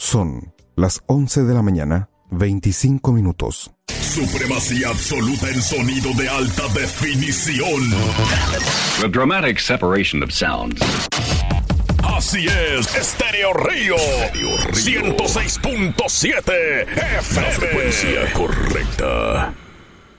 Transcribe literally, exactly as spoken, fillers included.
Son las once de la mañana, veinticinco minutos. Supremacía absoluta en sonido de alta definición. The dramatic separation of sounds. Así es, Estéreo Río, ciento seis punto siete F M. La frecuencia correcta.